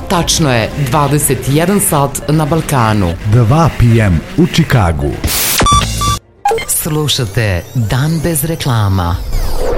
Tačno je 21 sat na Balkanu. 2 p.m. u Čikagu. Slušate Dan bez reklama.